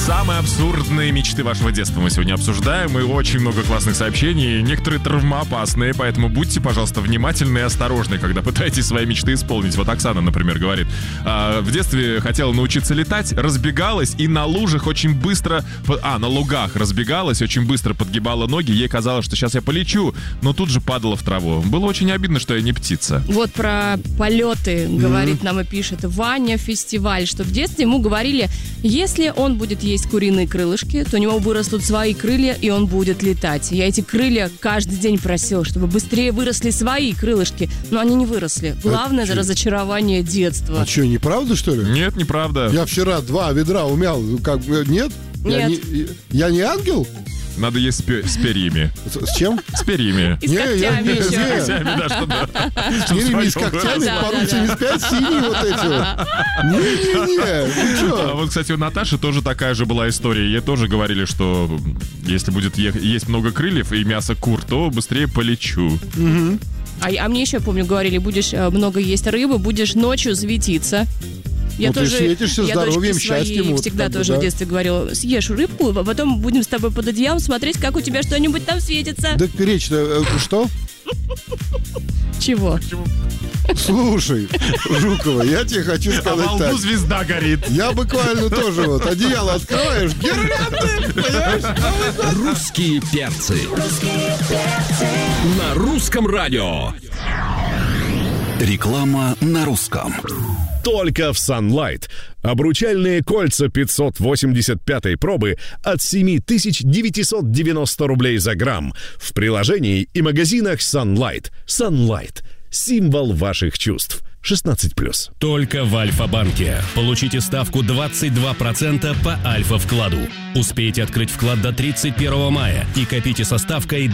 Самые абсурдные мечты вашего детства мы сегодня обсуждаем, и очень много классных сообщений, некоторые травмоопасные, поэтому будьте, пожалуйста, внимательны и осторожны, когда пытаетесь свои мечты исполнить. Вот Оксана, например, говорит, в детстве хотела научиться летать, разбегалась и на лужах очень быстро, на лугах разбегалась, очень быстро подгибала ноги, ей казалось, что сейчас я полечу, но тут же падала в траву. Было очень обидно, что я не птица. Вот про полеты говорит нам и пишет Ваня Фестиваль, что в детстве ему говорили, если он будет есть куриные крылышки, то у него вырастут свои крылья, и он будет летать. Я эти крылья каждый день просила, чтобы быстрее выросли свои крылышки, но они не выросли. Главное — разочарование детства. А что, неправда, что ли? Нет, неправда. Я вчера 2 ведра умял. Нет? Нет. Я не ангел? Надо есть с перьями. С чем? С перьями. И с когтями еще. С когтями, да, что-то. С перьями и с когтями, поручами спят синие вот эти вот. Не-не-не, ты что? Вот, кстати, у Наташи тоже такая же была история. Ей тоже говорили, что если будет есть много крыльев и мясо кур, то быстрее полечу. А мне еще, помню, говорили, будешь много есть рыбы, будешь ночью светиться. Я ты светишься здоровьем, счастьем. Вот, всегда тоже в детстве говорила, съешь рыбку, а потом будем с тобой под одеялом смотреть, как у тебя что-нибудь там светится. Да речь-то что? Чего? Слушай, Жукова, я тебе хочу сказать так. А во лбу звезда горит. Я буквально тоже вот одеяло открываешь, гирлянды, понимаешь? Русские перцы. На русском радио. Реклама на русском. Только в Sunlight. Обручальные кольца 585-й пробы от 7990 рублей за грамм. В приложении и магазинах Sunlight. Sunlight. Символ ваших чувств. 16+. Только в Альфа-банке. Получите ставку 22% по Альфа-вкладу. Успейте открыть вклад до 31 мая и копите со ставкой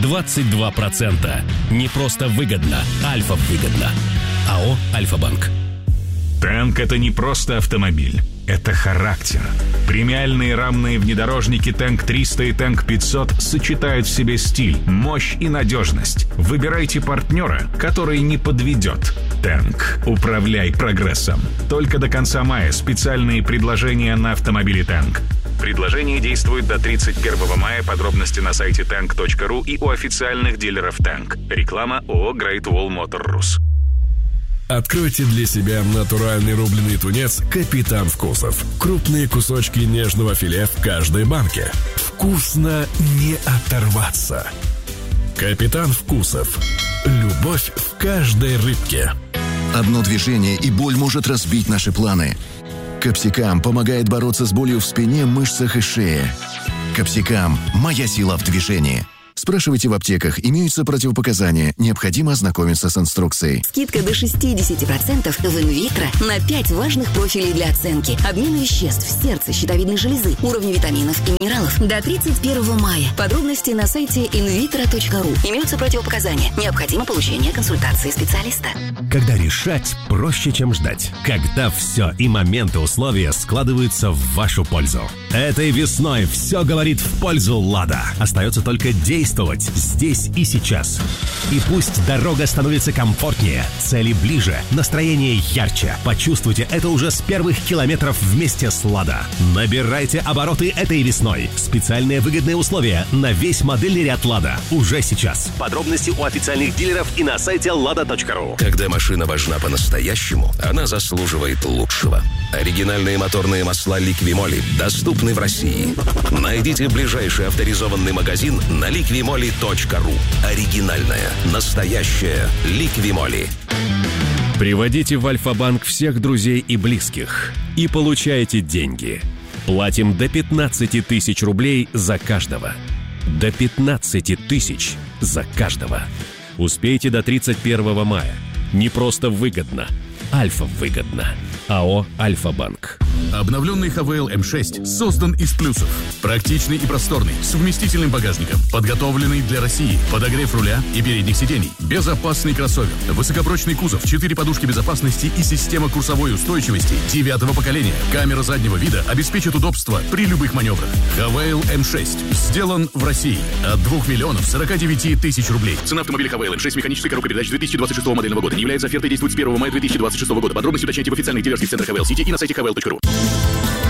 22%. Не просто выгодно, Альфа-выгодно. АО «Альфа-банк». Тэнк — это не просто автомобиль, это характер. Премиальные рамные внедорожники Тэнк 300 и Тэнк 500 сочетают в себе стиль, мощь и надежность. Выбирайте партнера, который не подведет. Тэнк. Управляй прогрессом. Только до конца мая специальные предложения на автомобили Тэнк. Предложение действует до 31 мая. Подробности на сайте tank.ru и у официальных дилеров Тэнк. Реклама ООО Great Wall Motor Rus. Откройте для себя натуральный рубленый тунец «Капитан Вкусов». Крупные кусочки нежного филе в каждой банке. Вкусно не оторваться. «Капитан Вкусов». Любовь в каждой рыбке. Одно движение, и боль может разбить наши планы. Капсикам помогает бороться с болью в спине, мышцах и шее. Капсикам – моя сила в движении. Спрашивайте в аптеках, имеются противопоказания, необходимо ознакомиться с инструкцией. Скидка до 60% в инвитро на 5 важных профилей для оценки. Обмен веществ, сердца, щитовидной железы, уровни витаминов и минералов до 31 мая. Подробности на сайте invitro.ru. Имеются противопоказания, необходимо получение консультации специалиста. Когда решать проще, чем ждать. Когда все и моменты, условия складываются в вашу пользу. Этой весной все говорит в пользу «Лада». Остается только действовать здесь и сейчас. И пусть дорога становится комфортнее, цели ближе, настроение ярче. Почувствуйте это уже с первых километров вместе с «Лада». Набирайте обороты этой весной. Специальные выгодные условия на весь модельный ряд «Лада» уже сейчас. Подробности у официальных дилеров и на сайте lada.ru. Когда машина важна по-настоящему, она заслуживает лучшего. Оригинальные моторные масла «Ликвимоли» доступны в России. Найдите ближайший авторизованный магазин на liquimoli.ru. Оригинальная, настоящая «Ликвимоли». Приводите в Альфа-банк всех друзей и близких и получайте деньги. Платим до 15 тысяч рублей за каждого. До 15 тысяч за каждого. Успейте до 31 мая. Не просто выгодно, Альфа-выгодно. АО «Альфа-банк». Обновленный ХВЛ М6 создан из плюсов. Практичный и просторный, с вместительным багажником, подготовленный для России, подогрев руля и передних сидений, безопасный кроссовер, высокопрочный кузов, 4 подушки безопасности и система курсовой устойчивости 9-го поколения. Камера заднего вида обеспечит удобство при любых маневрах. ХВЛ М6 сделан в России от 2 миллионов 49 тысяч рублей. Цена автомобиля ХВЛ М6 механической коробкой передач 2026 модельного года не является офертой, действует с 1 мая 2026 года. Подробности уточняйте в официальных дилерских центрах ХВЛ Сити и на сайте hvl.ru.